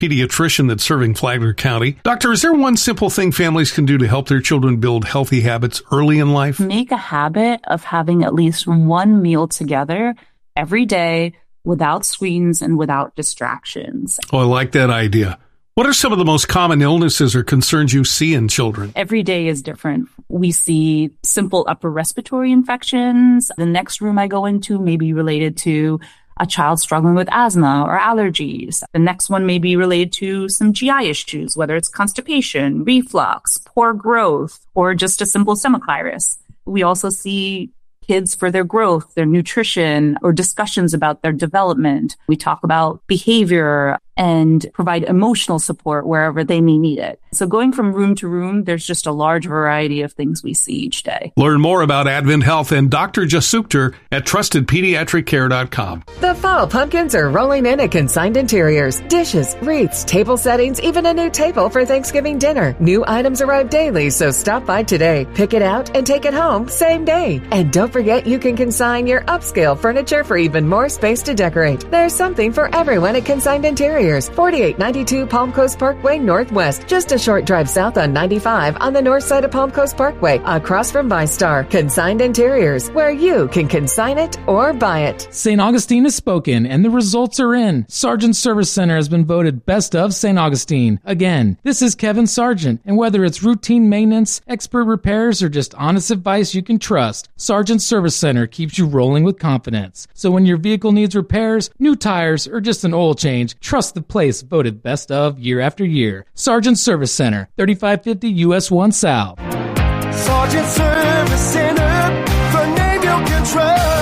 pediatrician that's serving Flagler County. Doctor, is there one simple thing families can do to help their children build healthy habits early in life? Make a habit of having at least one meal together every day without screens and without distractions. Oh, I like that idea. What are some of the most common illnesses or concerns you see in children? Every day is different. We see simple upper respiratory infections. The next room I go into may be related to a child struggling with asthma or allergies. The next one may be related to some GI issues, whether it's constipation, reflux, poor growth, or just a simple stomach virus. We also see kids for their growth, their nutrition, or discussions about their development. We talk about behavior and provide emotional support wherever they may need it. So going from room to room, there's just a large variety of things we see each day. Learn more about Advent Health and Dr. Jasukter at TrustedPediatricCare.com. The fall pumpkins are rolling in at Consigned Interiors. Dishes, wreaths, table settings, even a new table for Thanksgiving dinner. New items arrive daily, so stop by today. Pick it out and take it home same day. And don't forget you can consign your upscale furniture for even more space to decorate. There's something for everyone at Consigned Interiors. 4892 Palm Coast Parkway Northwest. Just a short drive south on 95 on the north side of Palm Coast Parkway, across from ViStar. Consigned Interiors, where you can consign it or buy it. St. Augustine has spoken, and the results are in. Sargent Service Center has been voted Best of St. Augustine. Again, this is Kevin Sargent, and whether it's routine maintenance, expert repairs, or just honest advice you can trust, Sargent Service Center keeps you rolling with confidence. So when your vehicle needs repairs, new tires, or just an oil change, trust the place voted Best of year after year. Sargent Service Center, 3550 US 1 South. Sargent Service Center, the name you can trust.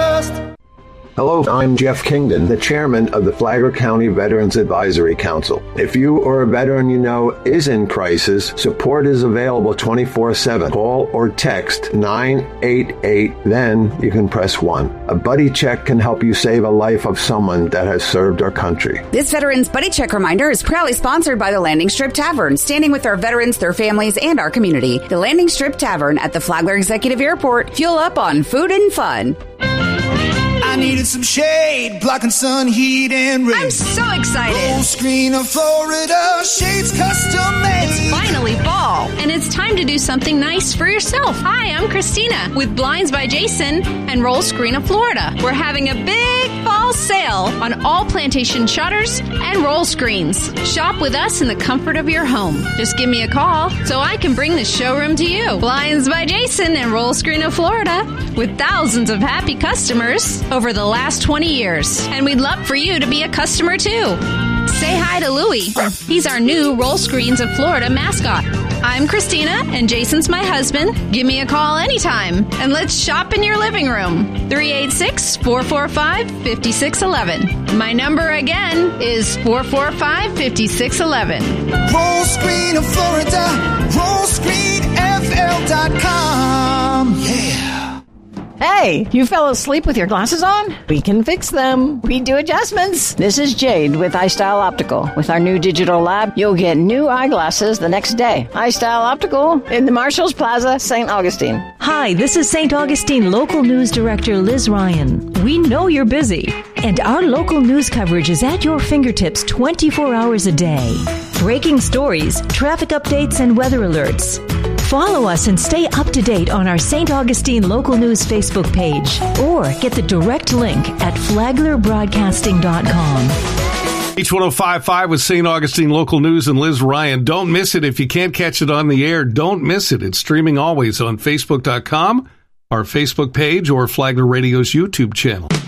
Hello, I'm Jeff Kingdon, the chairman of the Flagler County Veterans Advisory Council. If you or a veteran you know is in crisis, support is available 24/7. Call or text 988, then you can press 1. A buddy check can help you save a life of someone that has served our country. This Veterans Buddy Check reminder is proudly sponsored by the Landing Strip Tavern, standing with our veterans, their families, and our community. The Landing Strip Tavern at the Flagler Executive Airport. Fuel up on food and fun. I needed some shade, blocking sun, heat, and rain. I'm so excited. Full screen of Florida, shades custom made. It's finally fall, and it's time to do something nice for yourself. Hi, I'm Christina with Blinds by Jason and Roll Screen of Florida. We're having a big fall sale on all plantation shutters and roll screens. Shop with us in the comfort of your home. Just give me a call so I can bring the showroom to you. Blinds by Jason and Roll Screen of Florida, with thousands of happy customers over the last 20 years. And we'd love for you to be a customer too. Say hi to Louie. He's our new Roll Screens of Florida mascot. I'm Christina, and Jason's my husband. Give me a call anytime, and let's shop in your living room. 386-445-5611. My number again is 445-5611. Roll Screen of Florida, rollscreenfl.com. Yeah. Hey, you fell asleep with your glasses on? We can fix them. We do adjustments. This is Jade with iStyle Optical. With our new digital lab, you'll get new eyeglasses the next day. iStyle Optical in the Marshalls Plaza, St. Augustine. Hi, this is St. Augustine Local News Director Liz Ryan. We know you're busy, and our local news coverage is at your fingertips 24 hours a day. Breaking stories, traffic updates, and weather alerts. Follow us and stay up to date on our St. Augustine Local News Facebook page, or get the direct link at flaglerbroadcasting.com. H1055 with St. Augustine Local News and Liz Ryan. Don't miss it. If you can't catch it on the air, don't miss it. It's streaming always on Facebook.com, our Facebook page, or Flagler Radio's YouTube channel.